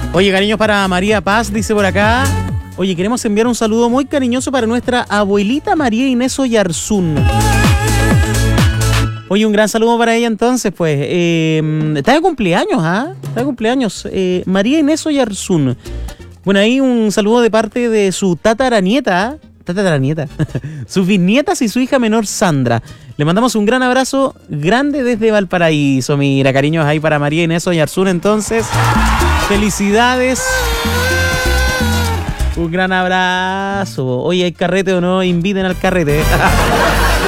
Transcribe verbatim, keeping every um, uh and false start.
Oye, cariños para María Paz, dice por acá. Oye, queremos enviar un saludo muy cariñoso para nuestra abuelita María Inés Oyarzún. Oye, un gran saludo para ella entonces, pues. Eh, está de cumpleaños, ¿ah? ¿eh? Está de cumpleaños. Eh, María Inés Oyarzún. Bueno, ahí un saludo de parte de su tataranieta, ¿eh? Tataranieta. Sus bisnietas y su hija menor Sandra. Le mandamos un gran abrazo grande desde Valparaíso. Mira, cariños ahí para María Inés Oyarzún entonces. Felicidades. Un gran abrazo. Oye, ¿hay carrete o no? Inviten al carrete.